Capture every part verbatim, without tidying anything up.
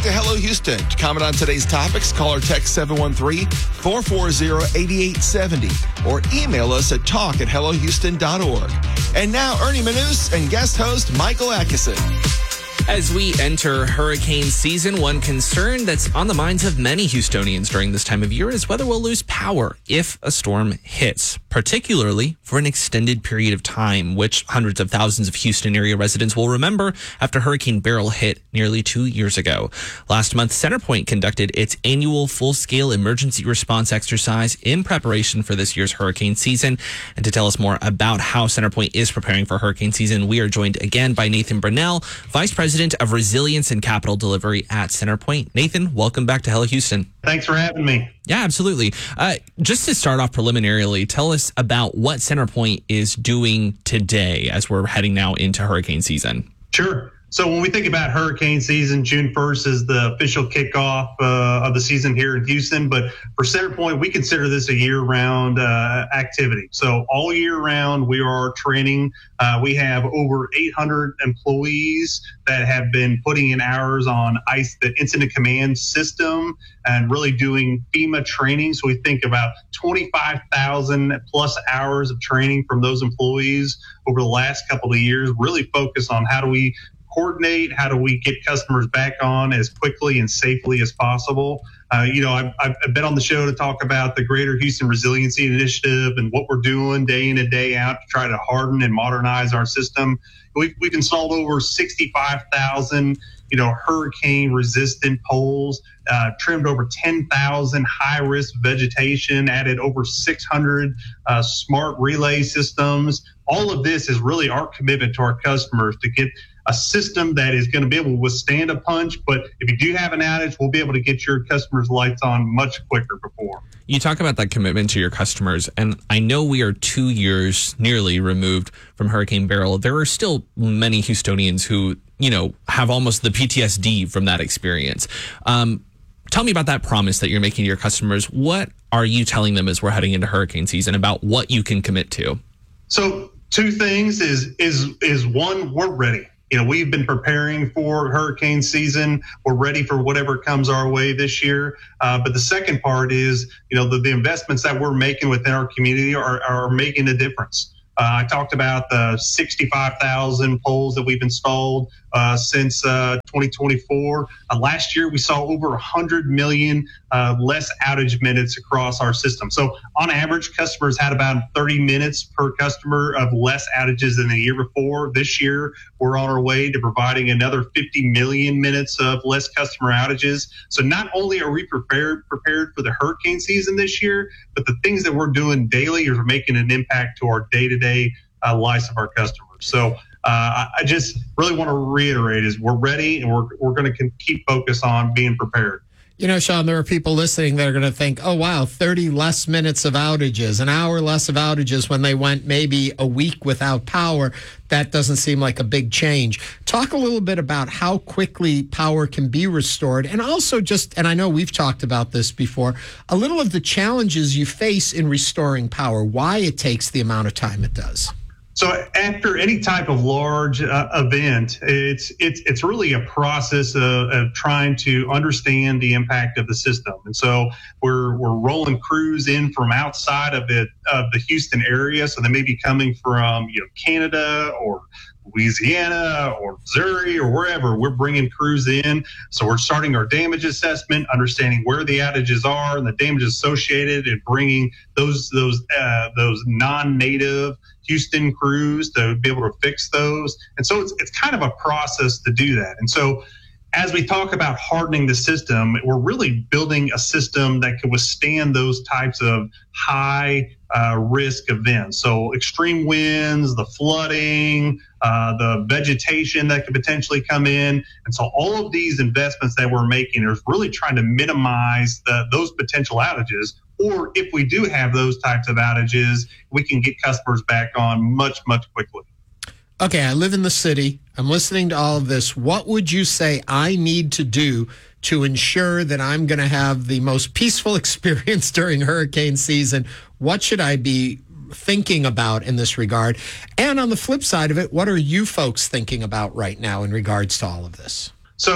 to Hello Houston. To comment on today's topics, call or text seven one three, four four zero, eight eight seven zero or email us at talk at hello houston dot org. And now, Ernie Manous and guest host Michael Atkinson. As we enter hurricane season, one concern that's on the minds of many Houstonians during this time of year is whether we'll lose power if a storm hits, particularly for an extended period of time, which hundreds of thousands of Houston area residents will remember after Hurricane Beryl hit nearly two years ago. Last month, CenterPoint conducted its annual full-scale emergency response exercise in preparation for this year's hurricane season. And to tell us more about how CenterPoint is preparing for hurricane season, we are joined again by Nathan Brunell, Vice President of Resilience and Capital Delivery at CenterPoint. Nathan, welcome back to Hello Houston. Thanks for having me. Yeah, absolutely. Uh, just to start off preliminarily, tell us about what CenterPoint is doing today as we're heading now into hurricane season. Sure. So when we think about hurricane season, June first is the official kickoff uh, of the season here in Houston. But for CenterPoint, we consider this a year-round uh, activity. So all year round, we are training. Uh, we have over eight hundred employees that have been putting in hours on ICE, the Incident Command System, and really doing FEMA training. So we think about twenty-five thousand plus hours of training from those employees over the last couple of years, really focused on how do we coordinate, how do we get customers back on as quickly and safely as possible. Uh, you know, I've, I've been on the show to talk about the Greater Houston Resiliency Initiative and what we're doing day in and day out to try to harden and modernize our system. We've, we've installed over sixty-five thousand, you know, hurricane-resistant poles, uh, trimmed over ten thousand high-risk vegetation, added over six hundred uh, smart relay systems. All of this is really our commitment to our customers to get a system that is going to be able to withstand a punch. But if you do have an outage, we'll be able to get your customers' lights on much quicker before. You talk about that commitment to your customers, and I know we are two years nearly removed from Hurricane Beryl. There are still many Houstonians who, you know, have almost the P T S D from that experience. Um, tell me about that promise that you're making to your customers. What are you telling them as we're heading into hurricane season about what you can commit to? So two things is is is one, we're ready. You know, we've been preparing for hurricane season. We're ready for whatever comes our way this year. Uh, but the second part is, you know, the, the investments that we're making within our community are, are making a difference. Uh, I talked about the sixty-five thousand poles that we've installed uh, since uh, twenty twenty-four. Uh, last year, we saw over one hundred million uh, less outage minutes across our system. So on average, customers had about thirty minutes per customer of less outages than the year before. This year, we're on our way to providing another fifty million minutes of less customer outages. So not only are we prepared prepared for the hurricane season this year, but the things that we're doing daily are making an impact to our day-to-day uh, lives of our customers. So uh, I just really want to reiterate is we're ready and we're, we're going to keep focus on being prepared. You know, Sean, there are people listening that are going to think, oh, wow, thirty less minutes of outages, an hour less of outages when they went maybe a week without power. That doesn't seem like a big change. Talk a little bit about how quickly power can be restored. And also just, and I know we've talked about this before, a little of the challenges you face in restoring power, why it takes the amount of time it does. So after any type of large uh, event, it's it's it's really a process of, of trying to understand the impact of the system. And so we're we're rolling crews in from outside of it of the Houston area. So they may be coming from you know Canada or Louisiana or Missouri or wherever. We're bringing crews in. So we're starting our damage assessment, understanding where the outages are and the damage associated, and bringing those those uh, those non-native Houston crews to be able to fix those. And so it's it's kind of a process to do that. And so as we talk about hardening the system, we're really building a system that can withstand those types of high uh, risk events. So extreme winds, the flooding, uh, the vegetation that could potentially come in. And so all of these investments that we're making are really trying to minimize the, those potential outages. Or if we do have those types of outages, we can get customers back on much, much quickly. Okay, I live in the city. I'm listening to all of this. What would you say I need to do to ensure that I'm going to have the most peaceful experience during hurricane season? What should I be thinking about in this regard? And on the flip side of it, what are you folks thinking about right now in regards to all of this? So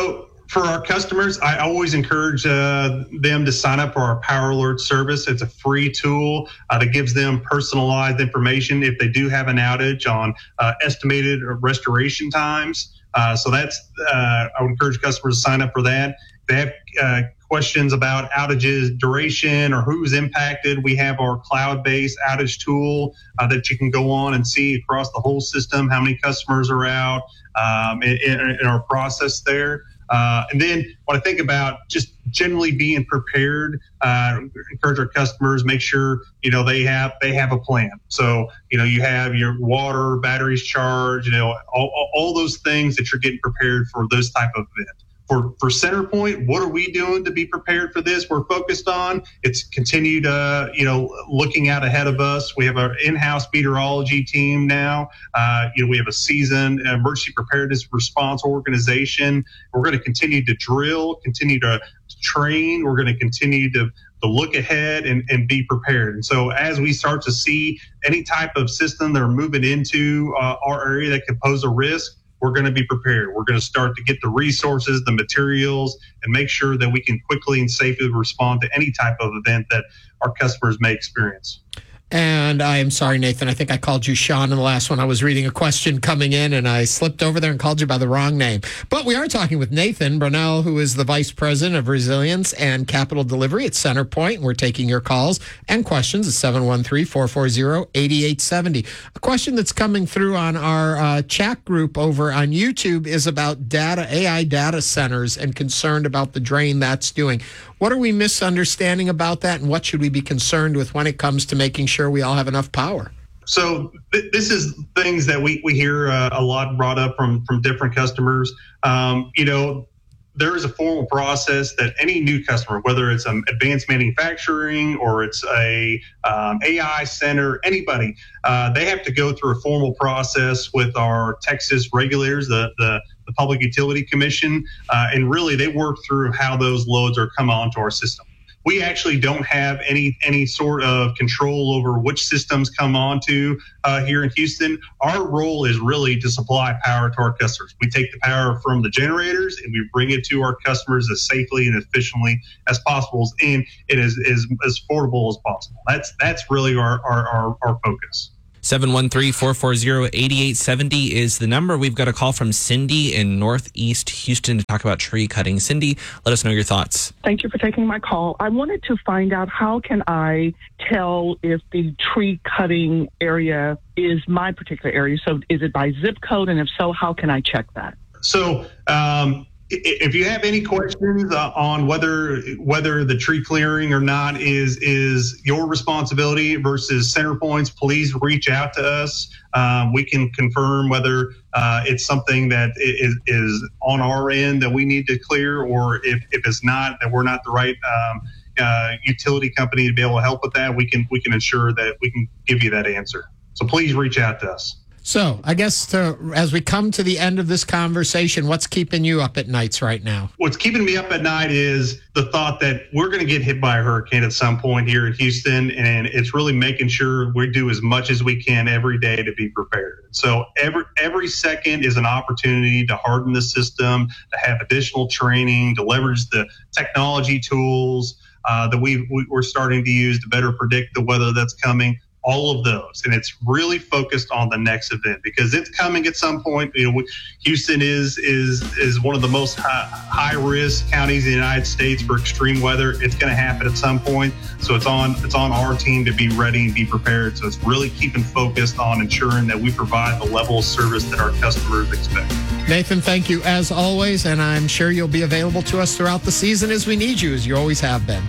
For our customers, I always encourage uh, them to sign up for our Power Alert service. It's a free tool uh, that gives them personalized information if they do have an outage on uh, estimated restoration times. Uh, so that's, uh, I would encourage customers to sign up for that. If they have uh, questions about outages, duration, or who's impacted, we have our cloud-based outage tool uh, that you can go on and see across the whole system how many customers are out um, in, in our process there. Uh, and then when I think about just generally being prepared, uh, encourage our customers, make sure, you know, they have, they have a plan. So, you know, you have your water, batteries charged, you know, all, all those things that you're getting prepared for this type of event. For, for CenterPoint, what are we doing to be prepared for this? We're focused on it's continued, uh, you know, looking out ahead of us. We have our in-house meteorology team now. Uh, you know, we have a seasoned emergency preparedness response organization. We're going to continue to drill, continue to train. We're going to continue to to look ahead and, and be prepared. And so as we start to see any type of system that are moving into uh, our area that could pose a risk, we're going to be prepared. We're going to start to get the resources, the materials, and make sure that we can quickly and safely respond to any type of event that our customers may experience. And I am sorry, Nathan. I think I called you Sean in the last one. I was reading a question coming in, and I slipped over there and called you by the wrong name. But we are talking with Nathan Brunell, who is the Vice President of Resilience and Capital Delivery at CenterPoint. We're taking your calls and questions at seven one three, four four zero, eight eight seven zero. A question that's coming through on our uh, chat group over on YouTube is about data, A I data centers, and concerned about the drain that's doing. What are we misunderstanding about that, and what should we be concerned with when it comes to making sure we all have enough power? So th- this is things that we, we hear uh, a lot brought up from, from different customers. Um, you know, there is a formal process that any new customer, whether it's um, advanced manufacturing or it's a um, A I center, anybody, uh, they have to go through a formal process with our Texas regulators, the, the, the Public Utility Commission, uh, and really they work through how those loads are come onto our system. We actually don't have any any sort of control over which systems come onto uh, here in Houston. Our role is really to supply power to our customers. We take the power from the generators and we bring it to our customers as safely and efficiently as possible, and it is as, as affordable as possible. That's that's really our our, our, our focus. seven one three, four four zero, eight eight seven zero is the number. We've got a call from Cindy in Northeast Houston to talk about tree cutting. Cindy, let us know your thoughts. Thank you for taking my call. I wanted to find out, how can I tell if the tree cutting area is my particular area? So is it by zip code? And if so, how can I check that? So um, if you have any questions uh, on whether whether the tree clearing or not is is your responsibility versus CenterPoint's, please reach out to us. Um, we can confirm whether uh, it's something that is, is on our end that we need to clear, or if, if it's not, that we're not the right um, uh, utility company to be able to help with that. We can we can ensure that we can give you that answer. So please reach out to us. So I guess to, as we come to the end of this conversation, what's keeping you up at nights right now? What's keeping me up at night is the thought that we're going to get hit by a hurricane at some point here in Houston, and it's really making sure we do as much as we can every day to be prepared. So every every second is an opportunity to harden the system, to have additional training, to leverage the technology tools uh, that we, we, we're starting to use to better predict the weather that's coming. All of those, and it's really focused on the next event because it's coming at some point. You know, Houston is is is one of the most high, high risk counties in the United States for extreme weather. It's going to happen at some point, so it's on it's on our team to be ready and be prepared. So it's really keeping focused on ensuring that we provide the level of service that our customers expect. Nathan, thank you as always, and I'm sure you'll be available to us throughout the season as we need you, as you always have been.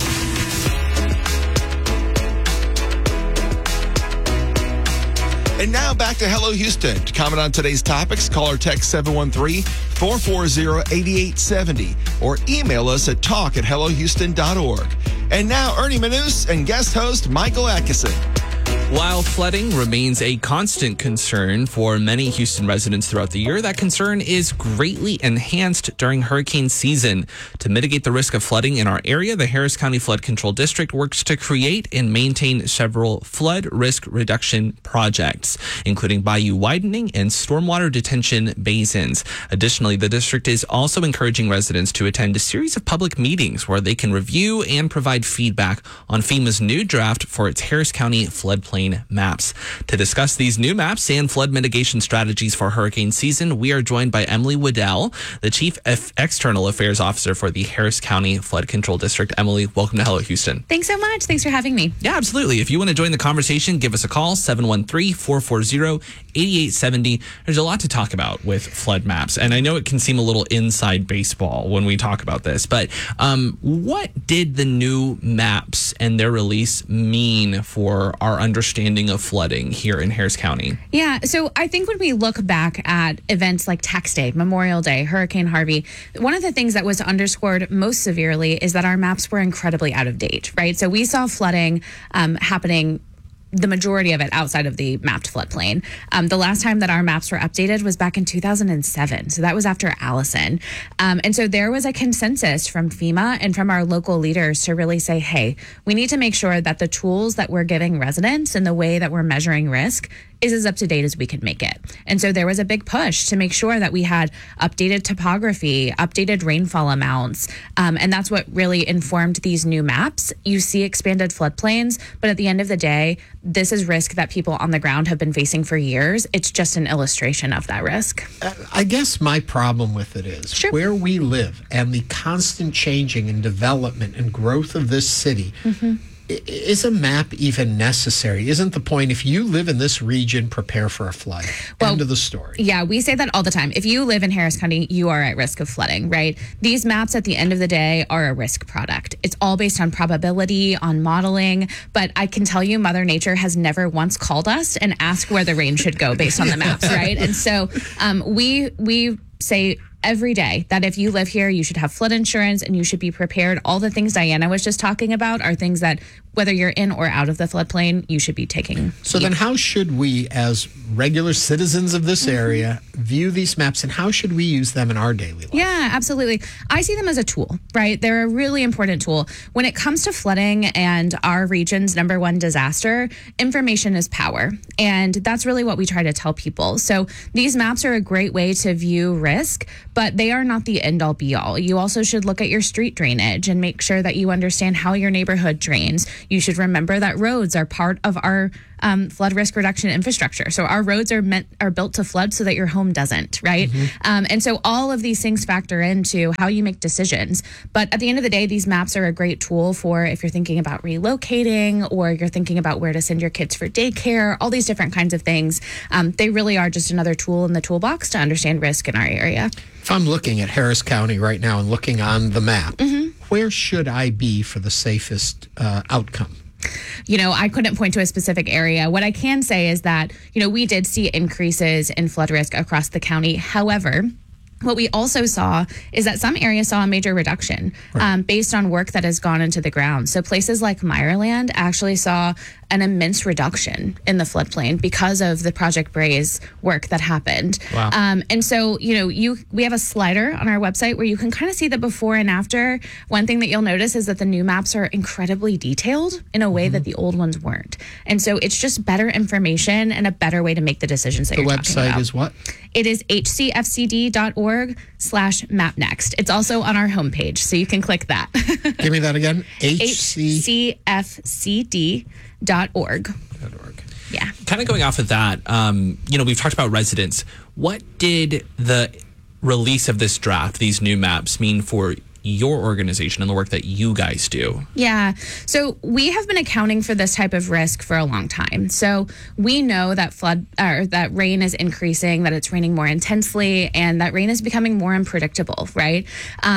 And now back to Hello Houston. To comment on today's topics, call or text seven one three, four four zero, eight eight seven zero or email us at talk at hello houston dot org. And now Ernie Manous and guest host Michael Atkinson. While flooding remains a constant concern for many Houston residents throughout the year, that concern is greatly enhanced during hurricane season. To mitigate the risk of flooding in our area, the Harris County Flood Control District works to create and maintain several flood risk reduction projects, including bayou widening and stormwater detention basins. Additionally, the district is also encouraging residents to attend a series of public meetings where they can review and provide feedback on FEMA's new draft for its Harris County floodplain maps. To discuss these new maps and flood mitigation strategies for hurricane season, we are joined by Emily Waddell, the Chief F- External Affairs Officer for the Harris County Flood Control District. Emily, welcome to Hello Houston. Thanks so much. Thanks for having me. Yeah, absolutely. If you want to join the conversation, give us a call, seven one three, four four zero, eight eight seven zero. There's a lot to talk about with flood maps, and I know it can seem a little inside baseball when we talk about this, but um, what did the new maps and their release mean for our understanding of flooding here in Harris County? Yeah, so I think when we look back at events like Tax Day, Memorial Day, Hurricane Harvey, one of the things that was underscored most severely is that our maps were incredibly out of date, right? So we saw flooding um, happening, the majority of it outside of the mapped floodplain. Um, the last time that our maps were updated was back in two thousand seven. So that was after Allison. Um, and so there was a consensus from FEMA and from our local leaders to really say, hey, we need to make sure that the tools that we're giving residents and the way that we're measuring risk is as up to date as we can make it. And so there was a big push to make sure that we had updated topography, updated rainfall amounts. Um, and that's what really informed these new maps. You see expanded floodplains, but at the end of the day, this is risk that people on the ground have been facing for years. It's just an illustration of that risk. I guess my problem with it is Sure. where we live and the constant changing and development and growth of this city. Mm-hmm. Is a map even necessary? Isn't the point, if you live in this region, prepare for a flood? Well, end of the story. Yeah, we say that all the time. If you live in Harris County, you are at risk of flooding, right? These maps at the end of the day are a risk product. It's all based on probability, on modeling, but I can tell you Mother Nature has never once called us and asked where the rain should go based on the maps, right? And so um, we we say every day that if you live here, you should have flood insurance and you should be prepared. All the things Diana was just talking about are things that, whether you're in or out of the floodplain, you should be taking. So then how should we, as regular citizens of this area, view these maps, and how should we use them in our daily life? Yeah, absolutely. I see them as a tool, right? They're a really important tool. When it comes to flooding and our region's number one disaster, information is power. And that's really what we try to tell people. So these maps are a great way to view risk, but they are not the end all be all. You also should look at your street drainage and make sure that you understand how your neighborhood drains. You should remember that roads are part of our um, flood risk reduction infrastructure. So our roads are meant are built to flood so that your home doesn't, right? Mm-hmm. Um, and so all of these things factor into how you make decisions. But at the end of the day, these maps are a great tool for if you're thinking about relocating or you're thinking about where to send your kids for daycare, all these different kinds of things. Um, they really are just another tool in the toolbox to understand risk in our area. If I'm looking at Harris County right now and looking on the map, mm-hmm. where should I be for the safest uh, outcome? You know, I couldn't point to a specific area. What I can say is that, you know, we did see increases in flood risk across the county. However, what we also saw is that some areas saw a major reduction right. um, based on work that has gone into the ground. So places like Meyerland actually saw an immense reduction in the floodplain because of the Project Braze work that happened. Wow. Um, and so, you know, you we have a slider on our website where you can kind of see the before and after. One thing that you'll notice is that the new maps are incredibly detailed in a way mm-hmm. that the old ones weren't. And so it's just better information and a better way to make the decisions that the you're talking about. The website is what? It is h c f c d dot org slash map next. It's also on our homepage, so you can click that. Give me that again. H C F C D dot org. Yeah. Kind of going off of that, um, you know, we've talked about residents. What did the release of this draft, these new maps, mean for your organization and the work that you guys do? Yeah. So we have been accounting for this type of risk for a long time. So we know that flood or that rain is increasing, that it's raining more intensely, and that rain is becoming more unpredictable, right? Um,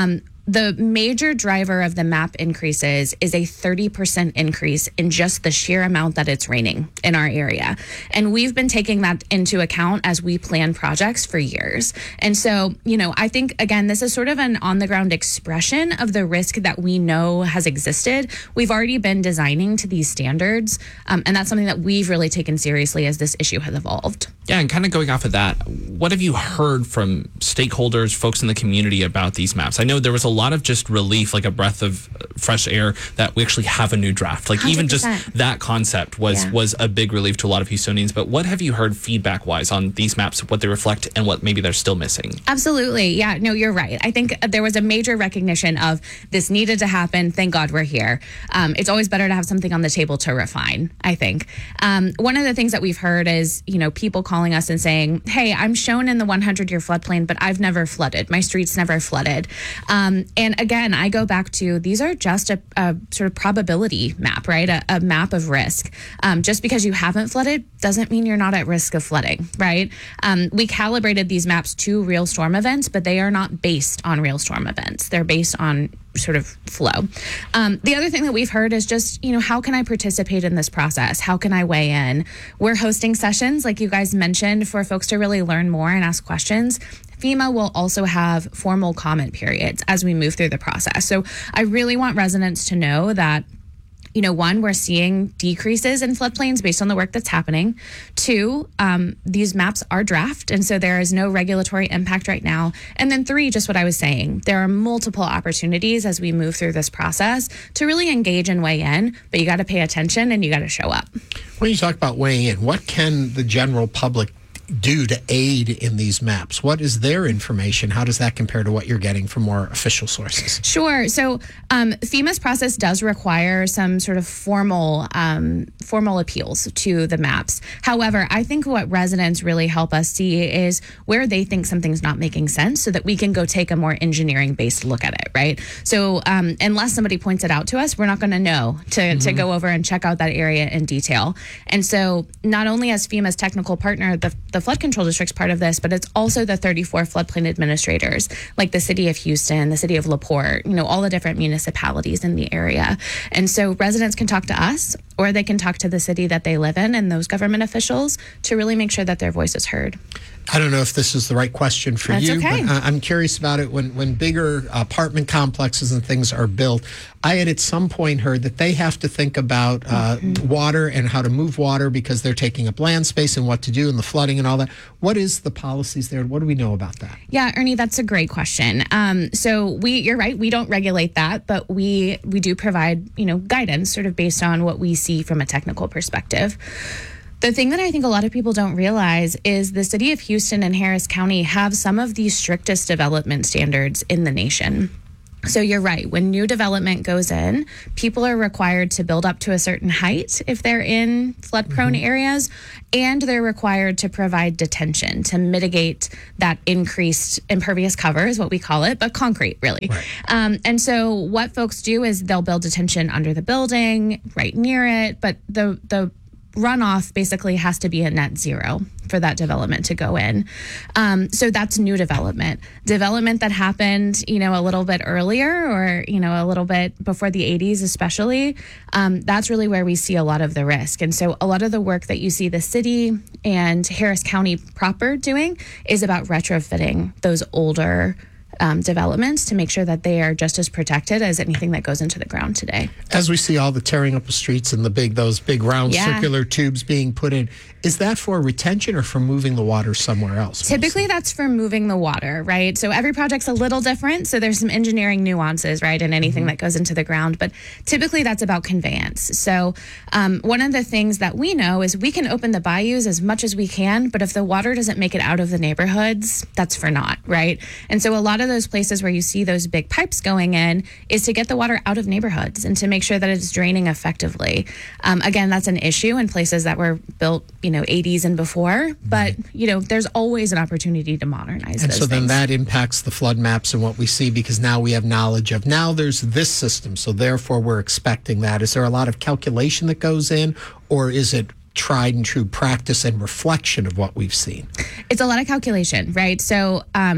the major driver of the map increases is a thirty percent increase in just the sheer amount that it's raining in our area. And we've been taking that into account as we plan projects for years. And so, you know, I think, again, this is sort of an on the ground expression of the risk that we know has existed. We've already been designing to these standards. Um, and that's something that we've really taken seriously as this issue has evolved. Yeah, and kind of going off of that, what have you heard from stakeholders, folks in the community about these maps? I know there was a lot of just relief, like a breath of fresh air, that we actually have a new draft. Like even just that concept was, yeah. was a big relief to a lot of Houstonians. But what have you heard feedback-wise on these maps, what they reflect and what maybe they're still missing? Absolutely. Yeah, no, you're right. I think there was a major recognition of this needed to happen. Thank God we're here. Um, it's always better to have something on the table to refine, I think. Um, one of the things that we've heard is, you know, people calling us and saying, hey, I'm shown in the one hundred year floodplain, but I've never flooded. My street's never flooded. Um, and again, I go back to these are just a, a sort of probability map, right? A, a map of risk. Um, just because you haven't flooded doesn't mean you're not at risk of flooding, right? Um, we calibrated these maps to real storm events, but they are not based on real storm events. They're based on sort of flow. Um, the other thing that we've heard is just, you know, how can I participate in this process? How can I weigh in? We're hosting sessions, like you guys mentioned, for folks to really learn more and ask questions. FEMA will also have formal comment periods as we move through the process. So I really want residents to know that, you know, one, we're seeing decreases in floodplains based on the work that's happening. Two, um, these maps are draft, and so there is no regulatory impact right now. And then three, just what I was saying, there are multiple opportunities as we move through this process to really engage and weigh in, but you got to pay attention and you got to show up. When you talk about weighing in, what can the general public do to aid in these maps? What is their information? How does that compare to what you're getting from more official sources? Sure. So um, FEMA's process does require some sort of formal um, formal appeals to the maps. However, I think what residents really help us see is where they think something's not making sense so that we can go take a more engineering-based look at it, right? So um, unless somebody points it out to us, we're not going to know to, mm-hmm. to go over and check out that area in detail. And so not only as FEMA's technical partner, the the flood control district's part of this, but it's also the thirty-four floodplain administrators, like the city of Houston, the city of LaPorte, you know, all the different municipalities in the area. And so residents can talk to us, or they can talk to the city that they live in and those government officials to really make sure that their voice is heard. I don't know if this is the right question for That's you, okay. but I'm curious about it. When when bigger apartment complexes and things are built, I had at some point heard that they have to think about uh, mm-hmm. water and how to move water because they're taking up land space and what to do and the flooding and all that. What is the policies there? What do we know about that? Yeah, Ernie, that's a great question. Um, so we, you're right, we don't regulate that, but we we do provide, you know, guidance sort of based on what we see from a technical perspective. The thing that I think a lot of people don't realize is the city of Houston and Harris County have some of the strictest development standards in the nation. So you're right. When new development goes in, people are required to build up to a certain height if they're in flood-prone mm-hmm. areas, and they're required to provide detention to mitigate that increased impervious cover is what we call it, but concrete, really. Right. Um, and so what folks do is they'll build detention under the building, right near it, but the the runoff basically has to be at net zero for that development to go in. Um, so that's new development. Development that happened, you know, a little bit earlier or, you know, a little bit before the eighties especially, um, that's really where we see a lot of the risk. And so a lot of the work that you see the city and Harris County proper doing is about retrofitting those older Um, developments to make sure that they are just as protected as anything that goes into the ground today. As we see all the tearing up of streets and the big, those big round yeah. circular tubes being put in, is that for retention or for moving the water somewhere else? Typically mostly? That's for moving the water, right? So every project's a little different. So there's some engineering nuances, right, in anything mm-hmm. that goes into the ground. But typically that's about conveyance. So um, one of the things that we know is we can open the bayous as much as we can, but if the water doesn't make it out of the neighborhoods, that's for naught, right? And so a lot of those places where you see those big pipes going in is to get the water out of neighborhoods and to make sure that it's draining effectively. Um, again, that's an issue in places that were built, you know, eighties and before, but, you know, there's always an opportunity to modernize and those so then things. that impacts the flood maps and what we see because now we have knowledge of now there's this system, so therefore we're expecting that. Is there a lot of calculation that goes in, or is it tried and true practice and reflection of what we've seen? It's a lot of calculation, right? So um,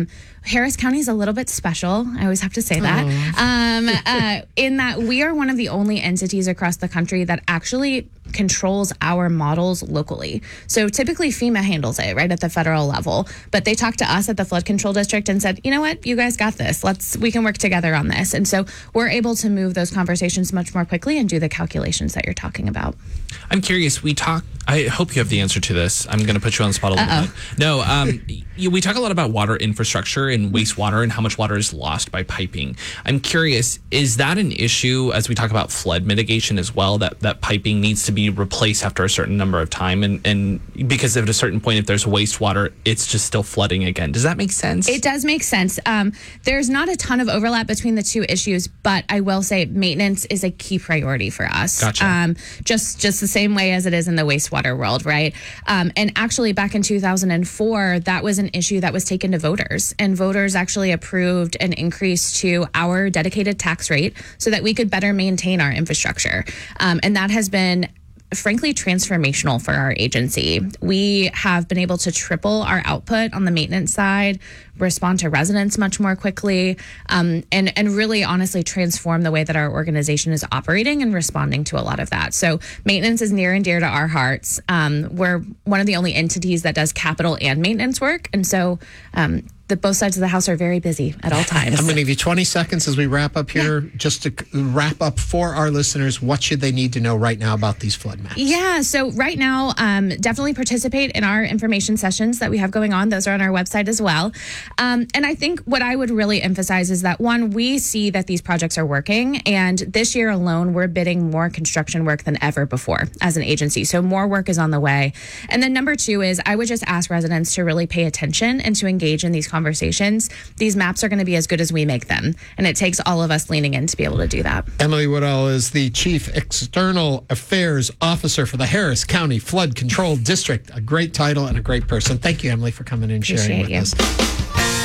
Harris County is a little bit special. I always have to say that. Um, uh, in that we are one of the only entities across the country that actually controls our models locally. So typically FEMA handles it right at the federal level, but they talked to us at the flood control district and said, you know what, you guys got this. Let's, we can work together on this. And so we're able to move those conversations much more quickly and do the calculations that you're talking about. I'm curious, we talk, I hope you have the answer to this. I'm going to put you on the spot a little Uh-oh. bit. No, um, you, we talk a lot about water infrastructure and wastewater and how much water is lost by piping. I'm curious, is that an issue as we talk about flood mitigation as well, that, that piping needs to be replaced after a certain number of time? And, and because at a certain point, if there's wastewater, it's just still flooding again. Does that make sense? It does make sense. Um, there's not a ton of overlap between the two issues, but I will say maintenance is a key priority for us. Gotcha. Um, just, just the same way as it is in the wastewater world, right? Um, and actually, back in two thousand four, that was an issue that was taken to voters, and voters actually approved an increase to our dedicated tax rate so that we could better maintain our infrastructure. Um, and that has been frankly transformational for our agency. We have been able to triple our output on the maintenance side, respond to residents much more quickly, um, and, and really honestly transform the way that our organization is operating and responding to a lot of that. So maintenance is near and dear to our hearts. Um, we're one of the only entities that does capital and maintenance work. And so um, the both sides of the house are very busy at all times. I'm going to give you twenty seconds as we wrap up here, yeah. just to wrap up for our listeners. What should they need to know right now about these flood maps? Yeah, so right now, um, definitely participate in our information sessions that we have going on. Those are on our website as well. Um, and I think what I would really emphasize is that, one, we see that these projects are working. And this year alone, we're bidding more construction work than ever before as an agency. So more work is on the way. And then number two is I would just ask residents to really pay attention and to engage in these conversations. These maps are going to be as good as we make them. And it takes all of us leaning in to be able to do that. Emily Woodall is the Chief External Affairs Officer for the Harris County Flood Control District. A great title and a great person. Thank you, Emily, for coming and sharing Appreciate with you. us.